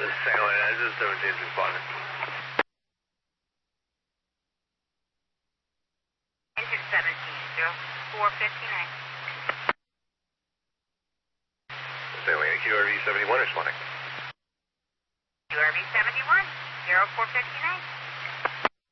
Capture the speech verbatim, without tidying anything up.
This is San Juan, this is seventeen responding. Engine seventeen, zero four fifty-nine. San Juan, Q R V seventy-one responding. Q R V seventy-one, zero four fifty-nine.